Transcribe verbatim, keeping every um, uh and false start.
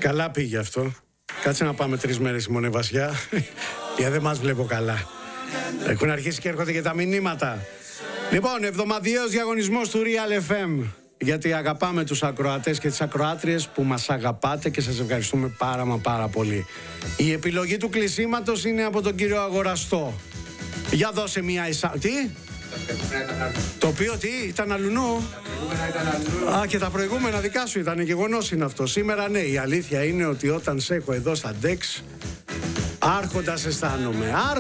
Καλά πήγε αυτό. Κάτσε να πάμε τρεις μέρες στη Μονεβασιά. Γιατί δεν μας βλέπω καλά. Έχουν αρχίσει και έρχονται και τα μηνύματα. Λοιπόν, εβδομαδιαίος διαγωνισμός του Real εφ εμ. Γιατί αγαπάμε τους ακροατές και τις ακροάτριες που μας αγαπάτε και σας ευχαριστούμε πάρα μα πάρα πολύ. Η επιλογή του κλεισίματος είναι από τον κύριο Αγοραστό. Για δώσε μια εισά... Τι? Το οποίο τι? Ήταν αλουνού? Α, και τα προηγούμενα δικά σου ήταν, γεγονός είναι αυτό. Σήμερα ναι, η αλήθεια είναι ότι όταν σε έχω εδώ στα ντεξ, άρχοντας αισθάνομαι.